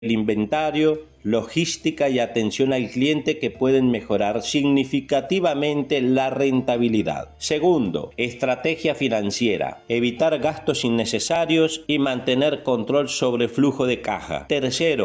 el inventario, logística y atención al cliente que pueden mejorar significativamente la rentabilidad. Segundo, estrategia financiera, evitar gastos innecesarios y mantener control sobre el flujo de caja. Tercero,